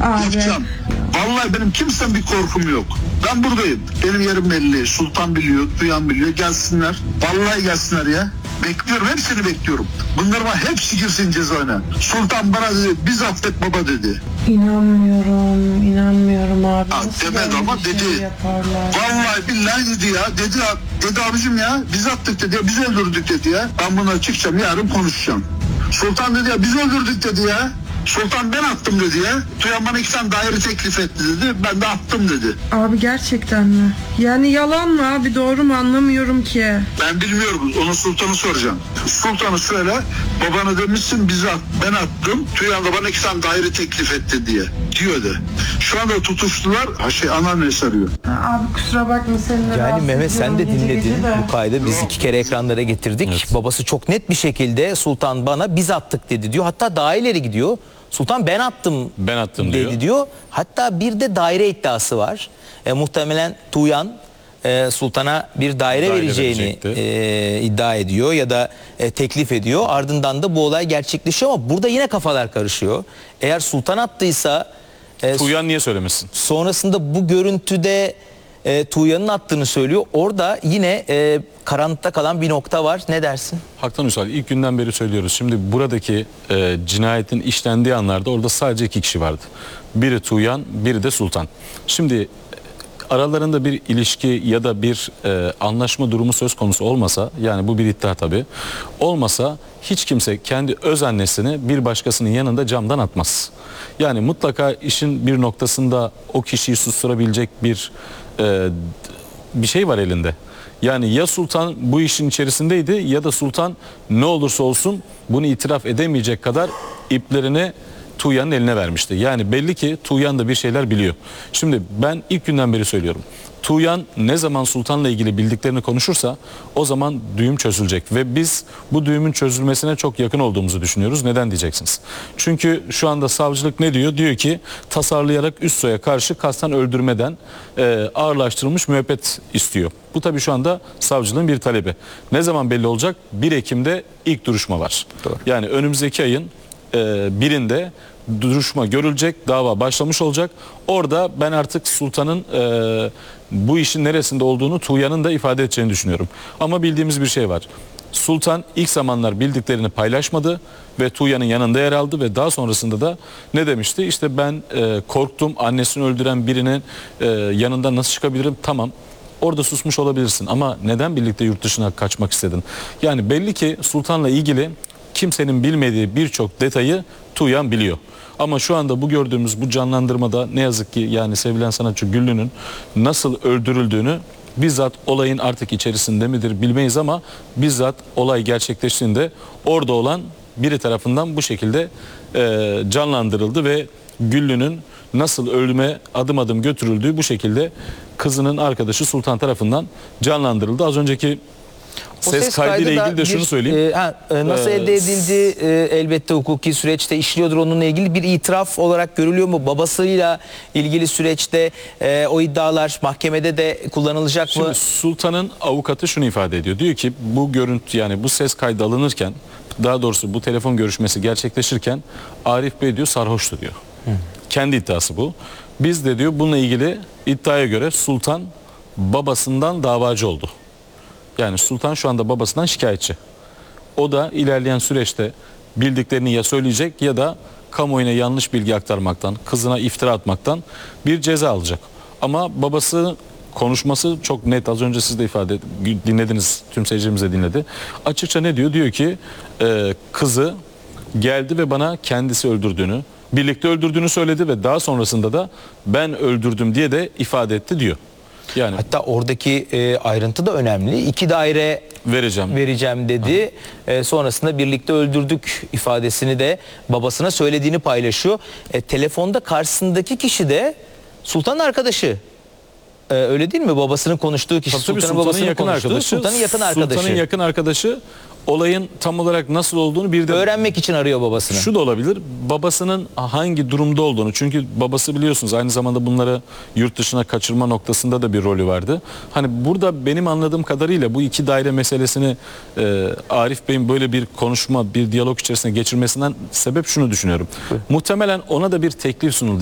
Yapacağım. Vallahi benim kimsen bir korkum yok. Ben buradayım. Benim yerim belli. Sultan biliyor, Duyan biliyor. Gelsinler. Vallahi gelsinler ya. Bekliyorum. Hepsini bekliyorum. Bunların hepsi girsin cezaevine. Sultan bana dedi, biz affet baba dedi. İnanmıyorum abi. Demedi ama dedi. Vallahi billahi dedi ya. Dedi abicim ya. Biz attık dedi ya. Biz öldürdük dedi ya. Ben bununla çıkacağım. Yarın konuşacağım. Sultan dedi ya. Biz öldürdük dedi ya. Sultan ben attım dedi ya. Tuyan bana 2 tane daire teklif etti dedi. Ben de attım dedi. Abi gerçekten mi? Yani yalan mı abi, doğru mu, anlamıyorum ki. Ben bilmiyorum. Onu Sultan'ı soracağım. Sultan'ı söyle. Babana demişsin ben attım. Tuyan da bana 2 tane daire teklif etti diye. Diyordu. Şu anda tutuştular. Anneannesi arıyor. Abi kusura bakma seninle. Yani Mehmet sen de gece dinledin de. bu kaydı. Biz 2 kere ekranlara getirdik. Evet. Babası çok net bir şekilde Sultan bana biz attık dedi diyor. Hatta daha ileri gidiyor. Sultan ben attım dedi diyor. Hatta bir de daire iddiası var. Muhtemelen Tuğyan Sultan'a bir daire vereceğini iddia ediyor ya da teklif ediyor. Ardından da bu olay gerçekleşiyor ama burada yine kafalar karışıyor. Eğer Sultan attıysa Tuğyan niye söylemesin? sonrasında bu görüntüde Tuğyan'ın attığını söylüyor. Orada yine karanlıkta kalan bir nokta var. Ne dersin? Haktan Ünsal, ilk günden beri söylüyoruz. Şimdi buradaki cinayetin işlendiği anlarda orada sadece 2 kişi vardı. Biri Tuğyan, biri de Sultan. Şimdi aralarında bir ilişki ya da bir anlaşma durumu söz konusu olmasa, yani bu bir iddia tabii, olmasa hiç kimse kendi öz annesini bir başkasının yanında camdan atmaz. Yani mutlaka işin bir noktasında o kişiyi susturabilecek bir şey var elinde. Yani ya Sultan bu işin içerisindeydi ya da Sultan ne olursa olsun bunu itiraf edemeyecek kadar iplerini Tuğyan'ın eline vermişti. Yani belli ki Tuğyan da bir şeyler biliyor. Şimdi ben ilk günden beri söylüyorum. Tuğyan ne zaman Sultan'la ilgili bildiklerini konuşursa o zaman düğüm çözülecek. Ve biz bu düğümün çözülmesine çok yakın olduğumuzu düşünüyoruz. Neden diyeceksiniz? Çünkü şu anda savcılık ne diyor? Diyor ki tasarlayarak üst soya karşı kasten öldürmeden ağırlaştırılmış müebbet istiyor. Bu tabii şu anda savcılığın bir talebi. Ne zaman belli olacak? 1 Ekim'de ilk duruşma var. Doğru. Yani önümüzdeki ayın birinde duruşma görülecek, dava başlamış olacak. Orada ben artık Sultan'ın bu işin neresinde olduğunu Tuğyan'ın da ifade edeceğini düşünüyorum. Ama bildiğimiz bir şey var. Sultan ilk zamanlar bildiklerini paylaşmadı ve Tuğyan'ın yanında yer aldı ve daha sonrasında da ne demişti? İşte ben korktum, annesini öldüren birinin yanından nasıl çıkabilirim? Tamam. Orada susmuş olabilirsin ama neden birlikte yurt dışına kaçmak istedin? Yani belli ki Sultan'la ilgili kimsenin bilmediği birçok detayı Tuğyan biliyor. Ama şu anda bu gördüğümüz bu canlandırmada ne yazık ki yani sevilen sanatçı Güllü'nün nasıl öldürüldüğünü bizzat olayın artık içerisinde midir bilmeyiz ama bizzat olay gerçekleştiğinde orada olan biri tarafından bu şekilde canlandırıldı ve Güllü'nün nasıl ölüme adım adım götürüldüğü bu şekilde kızının arkadaşı Sultan tarafından canlandırıldı. Az önceki ses kaydıyla ilgili de şunu söyleyeyim. Nasıl elde edildi elbette hukuki süreçte işliyordur, onunla ilgili bir itiraf olarak görülüyor mu? Babasıyla ilgili süreçte o iddialar mahkemede de kullanılacak mı? Şimdi Sultan'ın avukatı şunu ifade ediyor. Diyor ki bu görüntü yani bu ses kaydı alınırken, daha doğrusu bu telefon görüşmesi gerçekleşirken Arif Bey diyor sarhoştu diyor. Kendi iddiası bu. Biz de diyor bununla ilgili iddiaya göre Sultan babasından davacı oldu. Yani Sultan şu anda babasından şikayetçi. O da ilerleyen süreçte bildiklerini ya söyleyecek ya da kamuoyuna yanlış bilgi aktarmaktan, kızına iftira atmaktan bir ceza alacak. Ama babası konuşması çok net. Az önce siz de dinlediniz, tüm seyircimiz de dinledi. Açıkça ne diyor? Diyor ki kızı geldi ve bana kendisi öldürdüğünü, birlikte öldürdüğünü söyledi ve daha sonrasında da ben öldürdüm diye de ifade etti diyor. Yani hatta oradaki ayrıntı da önemli. 2 daire vereceğim dedi. Sonrasında birlikte öldürdük ifadesini de babasına söylediğini paylaşıyor. Telefonda karşısındaki kişi de Sultan'ın arkadaşı. Öyle değil mi? Babasının konuştuğu kişi Sultan'ın babasının yakın arkadaşı. Sultan'ın yakın arkadaşı. Sultan'ın yakın arkadaşı olayın tam olarak nasıl olduğunu bir de öğrenmek için arıyor babasını. Şu da olabilir. Babasının hangi durumda olduğunu. Çünkü babası biliyorsunuz aynı zamanda bunları yurt dışına kaçırma noktasında da bir rolü vardı. Hani burada benim anladığım kadarıyla bu 2 daire meselesini Arif Bey'in böyle bir konuşma, bir diyalog içerisine geçirmesinden sebep şunu düşünüyorum. Muhtemelen ona da bir teklif sunuldu.